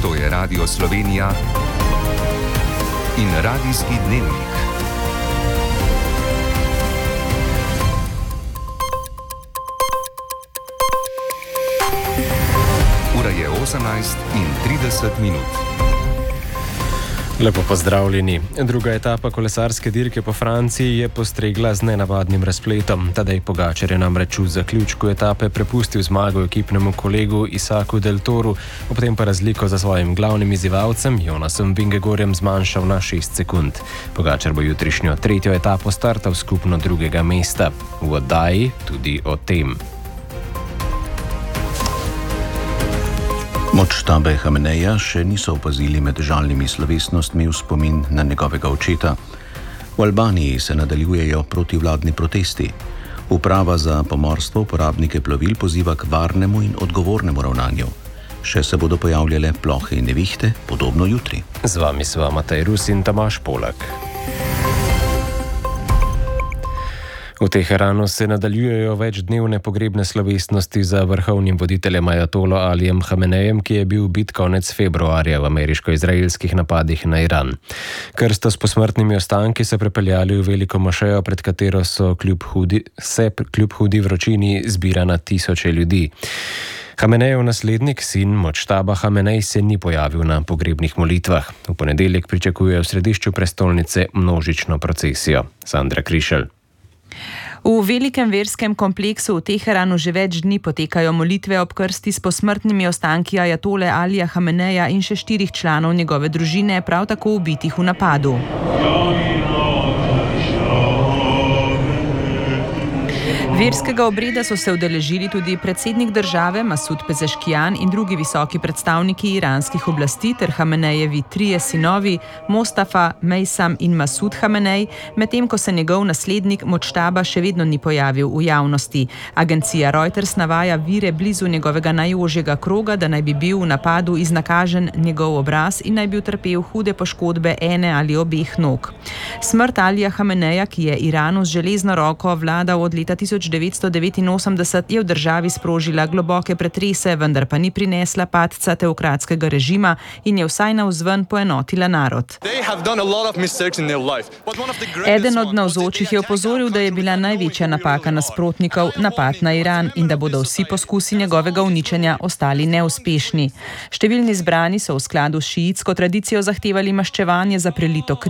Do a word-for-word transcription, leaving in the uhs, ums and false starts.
To je Radio Slovenija in Radijski dnevnik. Ura je osemnajst in trideset minut. Lepo pozdravljeni. Druga etapa kolesarske dirke po Franciji je postregla z nenavadnim razpletom. Tadej Pogačar je namreč v zaključku etape prepustil zmago ekipnemu kolegu Isaku Del Toru, ob tem pa razliko za svojim glavnim izzivalcem Jonasom Vingegorjem zmanjšal na šest sekund. Pogačar bo jutrišnjo tretjo etapo startal skupno drugega mesta. V oddaji tudi o tem. Moč štabe Hameneja še niso opazili med žalnimi slovesnostmi v spomin na njegovega očeta. V Albaniji se nadaljujejo protivladni protesti. Uprava za pomorstvo uporabnike plovil poziva k varnemu in odgovornemu ravnanju. Še se bodo pojavljale plohe in nevihte, podobno jutri. Z vami sva Matej Rus in Tomaž Polak. V Teheranu se nadaljujejo večdnevne pogrebne slovesnosti za vrhovnim voditeljem ajatolo Alijem Hamenejem, ki je bil ubit konec februarja v ameriško-izraelskih napadih na Iran. Krsto s posmrtnimi ostanki so prepeljali v veliko mošejo, pred katero so kljub hudi, se kljub hudi vročini zbira na tisoče ljudi. Hamenejev naslednik, sin Močtaba Hamenej, se ni pojavil na pogrebnih molitvah. V ponedeljek pričakujejo v središču prestolnice množično procesijo. Sandra Krišelj. V velikem verskem kompleksu v Teheranu že več dni potekajo molitve ob krsti s posmrtnimi ostanki ajatole Alija Hameneja in še štirih članov njegove družine, prav tako ubitih v napadu. Verskega obreda so se udeležili tudi predsednik države Masud Pezeškijan in drugi visoki predstavniki iranskih oblasti ter Hamenejevi trije sinovi Mostafa, Mejsam in Masud Hamenej, medtem ko se njegov naslednik Močtaba še vedno ni pojavil v javnosti. Agencija Reuters navaja vire blizu njegovega najožjega kroga, da naj bi bil v napadu iznakažen njegov obraz in naj bi utrpel hude poškodbe ene ali obeh nog. Smrt Alija Hameneja, ki je Iranu z železno roko vladal od leta tisoč devetsto devetinosemdeset, je v državi sprožila globoke pretrese, vendar pa ni prinesla padca teokratskega režima in je vsaj navzven poenotila narod. Eden od navzočih je opozoril, da je bila največja napaka nasprotnikov napad na Iran in da bodo vsi poskusi njegovega uničenja ostali neuspešni. Številni zbrani so v skladu s šiitsko tradicijo zahtevali maščevanje za prelito kri